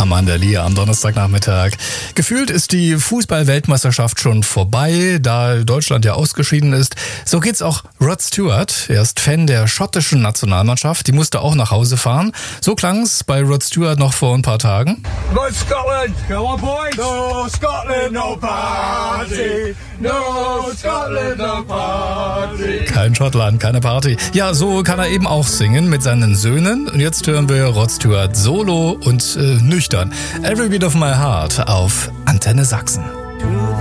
Mandelier am Donnerstagnachmittag. Gefühlt ist die Fußball-Weltmeisterschaft schon vorbei, da Deutschland ja ausgeschieden ist. So geht's auch Rod Stewart. Er ist Fan der schottischen Nationalmannschaft. Die musste auch nach Hause fahren. So klang's bei Rod Stewart noch vor ein paar Tagen. Go Scotland! Go on, boys! No Scotland, no party! No Scotland, no party! Kein Schottland, keine Party. Ja, so kann er eben auch singen mit seinen Söhnen. Und jetzt hören wir Rod Stewart solo und nüchtern. Every Beat of My Heart auf Antenne Sachsen.